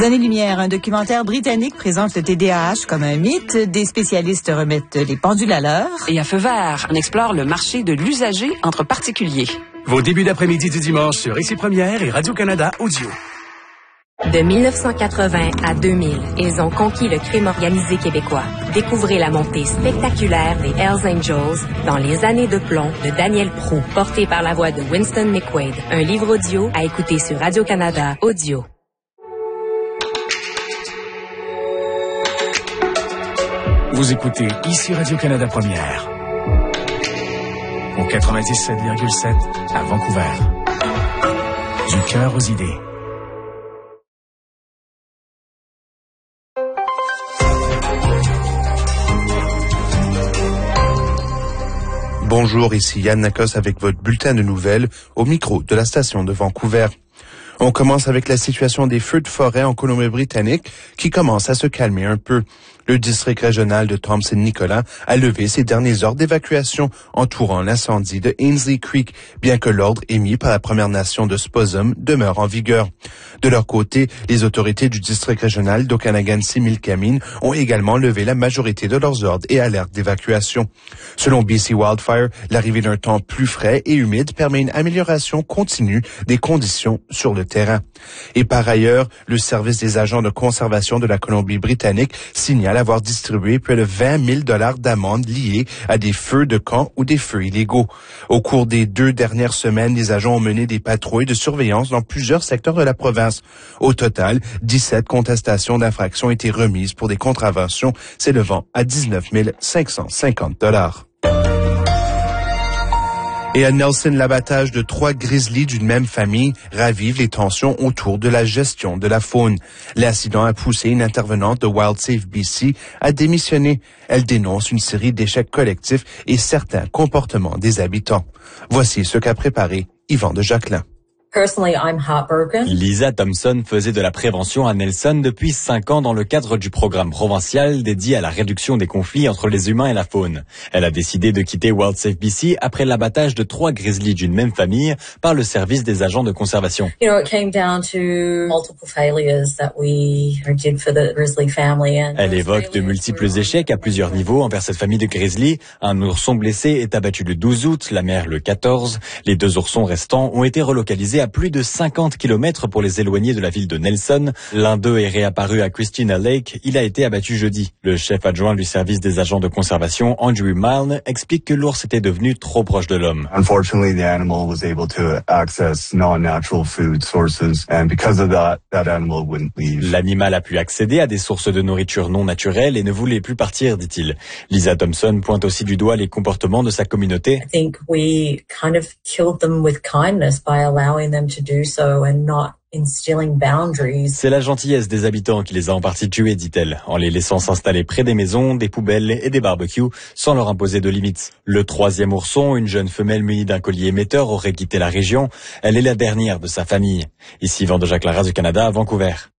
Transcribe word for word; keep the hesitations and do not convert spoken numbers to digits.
années-lumière, un documentaire britannique présente le T D A H comme un mythe. Des spécialistes remettent les pendules à l'heure. Et à feu vert, on explore le marché de l'usager entre particuliers. Vos débuts d'après-midi du dimanche sur Ici Première et Radio-Canada Audio. De mille neuf cent quatre-vingts à deux mille, ils ont conquis le crime organisé québécois. Découvrez la montée spectaculaire des Hells Angels dans Les années de plomb de Daniel Proulx, porté par la voix de Winston McQuaid. Un livre audio à écouter sur Radio-Canada Audio. Vous écoutez Ici Radio-Canada Première. Au quatre-vingt-dix-sept virgule sept à Vancouver. Du cœur aux idées. Bonjour, ici Yann Nakos avec votre bulletin de nouvelles au micro de la station de Vancouver. On commence avec la situation des feux de forêt en Colombie-Britannique qui commence à se calmer un peu. Le district régional de Thompson-Nicolas a levé ses derniers ordres d'évacuation entourant l'incendie de Ainsley Creek, bien que l'ordre émis par la Première Nation de Sposum demeure en vigueur. De leur côté, les autorités du district régional d'Okanagan-Similkameen ont également levé la majorité de leurs ordres et alertes d'évacuation. Selon B C Wildfire, l'arrivée d'un temps plus frais et humide permet une amélioration continue des conditions sur le terrain. Et par ailleurs, le service des agents de conservation de la Colombie-Britannique signale avoir distribué près de vingt mille dollars d'amendes liées à des feux de camp ou des feux illégaux. Au cours des deux dernières semaines, les agents ont mené des patrouilles de surveillance dans plusieurs secteurs de la province. Au total, dix-sept contestations d'infraction ont été remises pour des contraventions s'élevant à dix-neuf mille cinq cent cinquante dollars. Et à Nelson, l'abattage de trois grizzlies d'une même famille ravive les tensions autour de la gestion de la faune. L'incident a poussé une intervenante de WildSafe B C à démissionner. Elle dénonce une série d'échecs collectifs et certains comportements des habitants. Voici ce qu'a préparé Yvan de Jacquelin. Lisa Thompson faisait de la prévention à Nelson depuis cinq ans dans le cadre du programme provincial dédié à la réduction des conflits entre les humains et la faune. Elle a décidé de quitter WildSafe B C après l'abattage de trois grizzlies d'une même famille par le service des agents de conservation. You know, it came down to multiple failures that we did for the grizzly family. And Elle évoque de multiples échecs à plusieurs niveaux envers cette famille de grizzlies. Un ourson blessé est abattu le douze août, la mère le quatorze. Les deux oursons restants ont été relocalisés à plus de cinquante kilomètres pour les éloigner de la ville de Nelson. L'un d'eux est réapparu à Christina Lake. Il a été abattu jeudi. Le chef adjoint du service des agents de conservation, Andrew Milne, explique que l'ours était devenu trop proche de l'homme. Unfortunately, the animal was able to access non-natural food sources, and because of that, that animal wouldn't leave. L'animal a pu accéder à des sources de nourriture non naturelles et ne voulait plus partir, dit-il. Lisa Thompson pointe aussi du doigt les comportements de sa communauté. I think we kind of killed them with kindness by allowing them to do so and not instilling boundaries. C'est la gentillesse des habitants qui les a en partie tués, dit-elle, en les laissant s'installer près des maisons, des poubelles et des barbecues, sans leur imposer de limites. Le troisième ourson, une jeune femelle munie d'un collier émetteur, aurait quitté la région. Elle est la dernière de sa famille. Ici, Yvan de Jacquelin, Radio-Canada, à Vancouver.